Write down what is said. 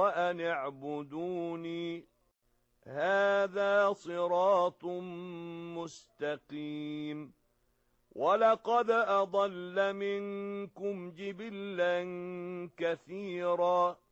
وأن اعبدوني هذا صراط مستقيم ولقد أضل منكم جبلا كثيرا